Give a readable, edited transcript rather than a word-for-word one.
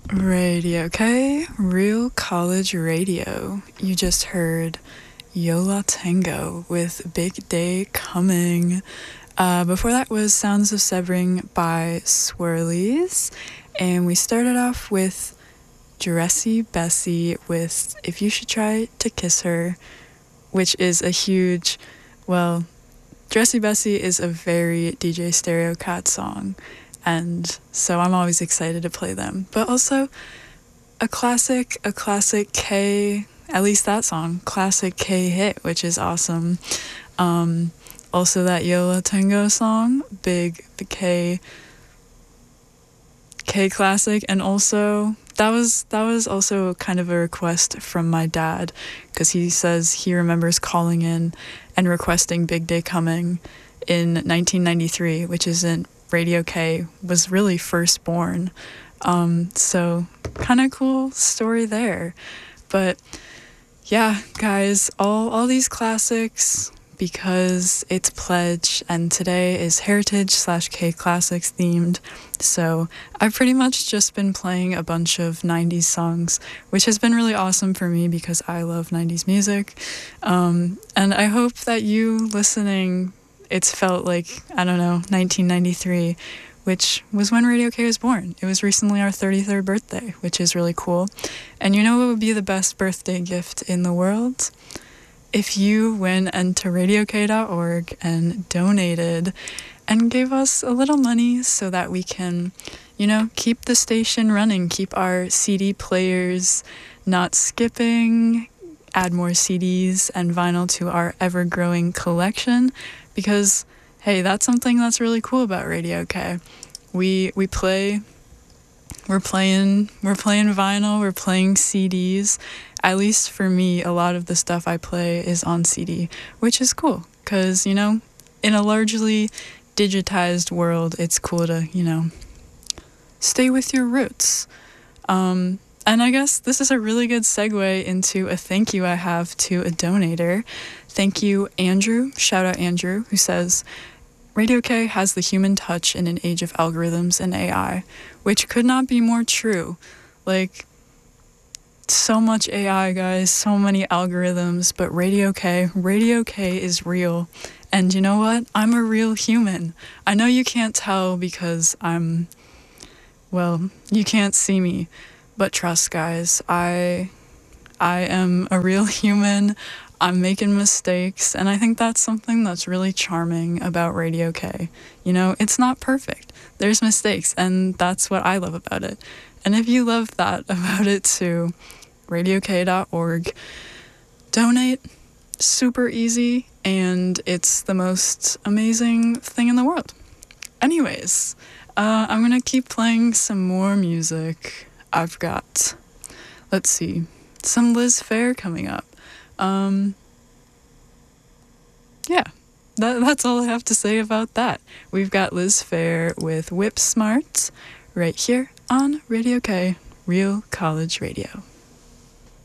Radio K, Real College Radio. You just heard Yola Tango with Big Day Coming. Before that was Sounds of Severing by Swirlies. And we started off with Dressy Bessie with If You Should Try to Kiss Her, which is a huge, well, Dressy Bessie is a very DJ Stereo Cat song. And so I'm always excited to play them. But also a classic K, at least that song, classic K hit, which is awesome. Also that Yola Tango song, big K classic. And also that was also kind of a request from my dad, because he says he remembers calling in and requesting Big Day Coming in 1993, which isn't Radio K was really first born. So kind of cool story there. But yeah, guys, all these classics, because it's Pledge and today is Heritage/K Classics themed. So I've pretty much just been playing a bunch of 90s songs, which has been really awesome for me because I love 90s music. And I hope that you listening, it's felt like, I don't know, 1993, which was when Radio K was born. It was recently our 33rd birthday, which is really cool. And you know what would be the best birthday gift in the world? If you went into radiok.org and donated and gave us a little money so that we can, keep the station running, keep our CD players not skipping, add more CDs and vinyl to our ever-growing collection. Because, hey, that's something that's really cool about Radio K. We're playing vinyl, we're playing CDs. At least for me, a lot of the stuff I play is on CD, which is cool. Because, in a largely digitized world, it's cool to, stay with your roots. And I guess this is a really good segue into a thank you I have to a donator. Thank you, Andrew. Shout out Andrew, who says, Radio K has the human touch in an age of algorithms and AI, which could not be more true. Like, so much AI, guys, so many algorithms, but Radio K is real. And you know what? I'm a real human. I know you can't tell because you can't see me, but trust, guys, I am a real human. I'm making mistakes, and I think that's something that's really charming about Radio K. It's not perfect. There's mistakes, and that's what I love about it. And if you love that about it too, radiok.org, donate, super easy, and it's the most amazing thing in the world. Anyways, I'm gonna keep playing some more music. I've got, let's see, some Liz Phair coming up. Yeah, that's all I have to say about that. We've got Liz Phair with Whip Smart right here on Radio K, Real College Radio.